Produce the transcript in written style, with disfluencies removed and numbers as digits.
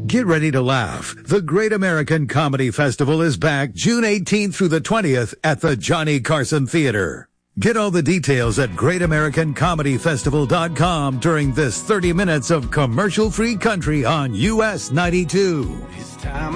Get ready to laugh. The Great American Comedy Festival is back June 18th through the 20th at the Johnny Carson Theater. Get all the details at greatamericancomedyfestival.com during this 30 minutes of commercial-free country on US 92.